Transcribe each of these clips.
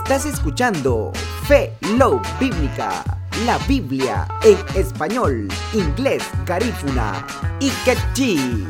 Estás escuchando Fe Love Bíblica, la Biblia en español, inglés, garífuna y quechí.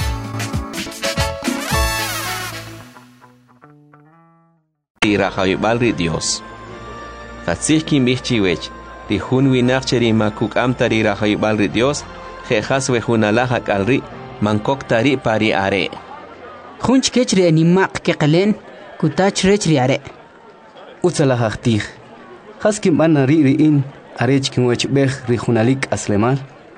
Rajaybal Dios. Fatsih kim bichchiwech. Rihun winacheri makuk amtari rajaybal Dios. Jejas wehunalahak alri mankok tari pari are. Khunch kechri animaq keqalen kutach rechri are. Utsalahaktig. Haskim anari riin arech kinwech beh rihunalik aslemal.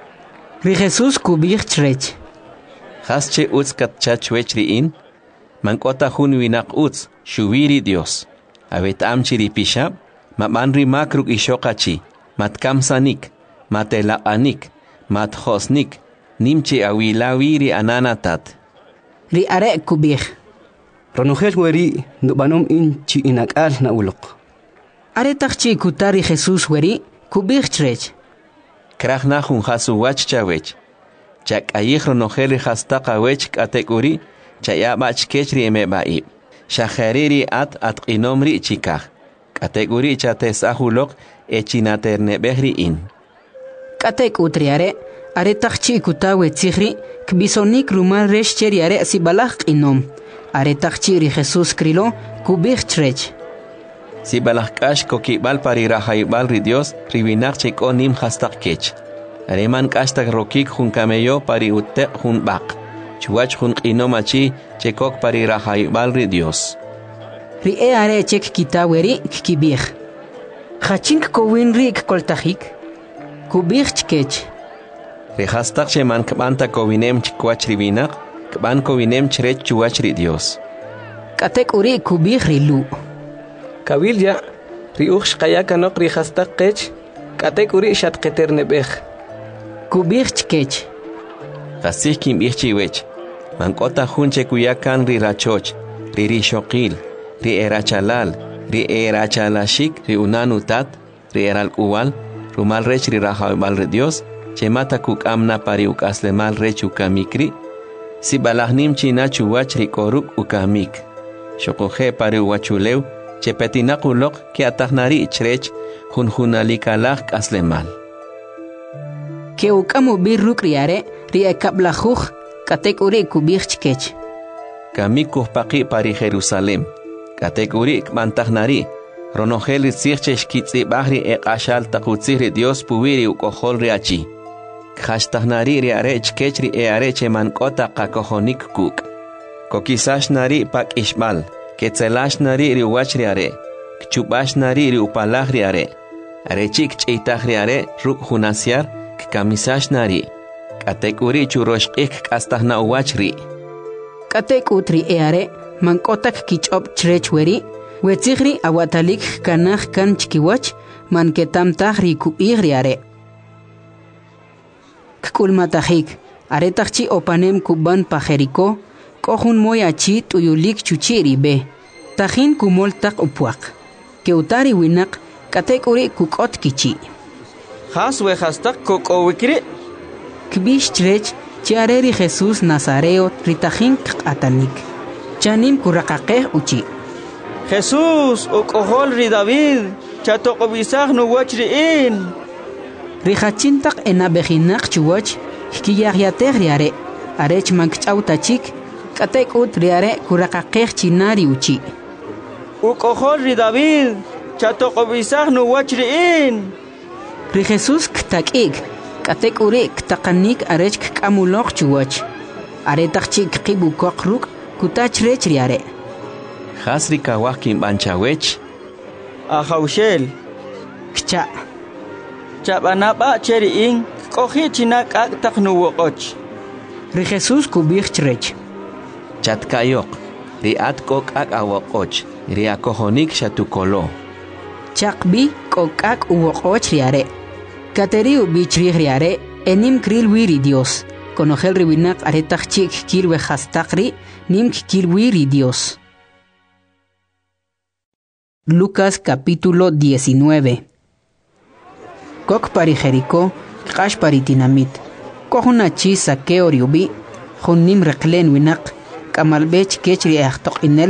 Ri Jesus kubich rech. Hasche utskat chachwech riin. Mankota hun winak uts shuwiri Dios. Avet amchiri pishab. Mamanri makruk ishokachi. Matkamsanik. Matelaanik. Mathosnik. Nimchi awilawiri ananatat. Ri are kubich. Ronogel weri nubanom in chi inakal na ulok. Are takchi kutari Jesus weri kubich rech. Krachnahun hasu wach chawech. Chak ayich ronogel hastaka wech katekuri. Chayabach kechri emebaib. Shahariri at inomri chikah. Kategori chates ahulok echinaterne behri in. Katek utriare, are takchi kutawe tzihri, kbisonik rumal resh cheriare sibalach inom. Are takchi ri Jesus krilo, kubich trech. Sibalach kash kokibal pari rahaibal ri Dios, ribinak cheko nim hastak kech. Areman kastak rokik hun kameyo pari utte hun bak. Chuach hun inomachi chekok pari rahaibal ri Dios. Ri are chek kitaweri kibich. Khachink kowin rik koltahik. Kubich chkech. Ri hastak cheman kbanta kowinem chkwach ribinak, kban kowinem chrech chuach ri Dios. Katek uri kubich rilu. Kabilya ri ukhsh qayakanok ri hastak kech, katek uri shatqeterne bech. Kubich chkech. Fasih kim ichchiwech. Mankota hunche kuyakan ri rachoch, ri rishokil, ri erachalal, ri erachalashik, ri unanutat, ri eralkuwal, rumal rech ri rahaybal ri Dios, chemata kuk amna pari ukaslemal rech ukamikri, si balahnim china chuwach ri koruk ukamik. Shokoje pari uwachulew, chepetinakulok ki atahnari ichrech, hunalikalah kaslemal. Ke ukamu birruk riare, ri ekablajuj, katek uri kubich chkech. Kamikuh paki pari Jerusalem. Katek uri kmantahnari. Ronogel tzirchesh kitzi bahri ekashal takutziri Dios puwiri ukohol riachi. Khashtahnari riare chkechri eare chemankota kakohonik kuk. Kokisash nari pak ishmal. Ketzelash nari riwach riare. Kchubash nari riupalah riare. Arechik cheitah riare ruk hunasiar kamisash nari. Katek uri churoshqik kastahna uwachri. Katek utri eare, mankotak kichop chrech weri, wetzihri awatalik kanach kan chkiwach, manketam tahri kubihri are. Kkulmatahik, aretachchi opanem kuban pajeriko, kohun moyachi tuyulik chuchiri be. Tahin kumoltak upuak. Keutari winak, katek uri kukot kichi. Haswe hastak kokowikri. Kbish trech, chiareri Jesus Nazareo ritajin atanik. Chanim kurakakeh uchi. Jesus okohol ri David, chatokobisag no wachriin. Rijachintak enabejinak chuwach, hkiyahyateh riare, arech mankchautachik, katek ut riare kurakakeh chinari uchi. Okohol ri David, chatokobisag no wachriin. Ri Jesus ktakik. Katek uri ktakanik arech kamulok chuwach. Aretachik kibukok ruk kutach rech riare. Hasri kawakim banchawech. Ahaushel. Kcha. Chabanaba cheriin kohi chinak ak taknuwokoch. Ri Jesus kubich rech. Chatkayok. Ri atkok ak awokoch. Ri akohonik shatukolo. Chakbi kok ak uwokoch riare. Kateriu bichriare, enim kril wiri Dios. Conogel ribinak aretachik kirwe hastakri, nim kirwiri Dios. Lucas capítulo 19. Kok pari Jericó, kash pari tinamit. Kohunachi saqueo riubi, hunim reklen winak, kamalbech kechri achtok inel